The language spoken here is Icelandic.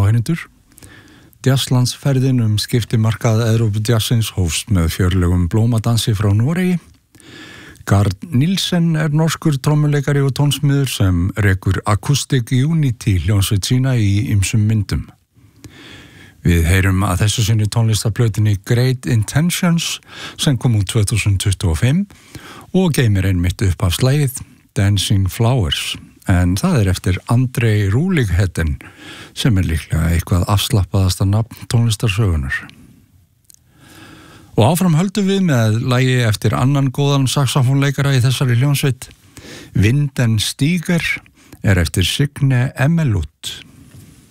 áheyrendur. Jazzlandsferðin skiptimarkað Evrópujazzins hófst með fjörlegum blómadansi frá Noregi. Gard Nielsen norskur trommuleikari og tónsmiður sem rekur Acoustic Unity hljómsveit sína í ýmsum myndum. Við heyrum að þessu sinni tónlistarplötunni Great Intentions sem kom út 2025 og geymir einmitt upphafslagið Dancing Flowers. En það eftir Andrei Rúligheden sem líklega eitthvað afslappaðasta nafn tónlistarsögunar. Og áfram höldum við með lagi eftir annan góðan saxofónleikara í þessari hljómsveit. Vinden Stiger eftir Signe Emmelut.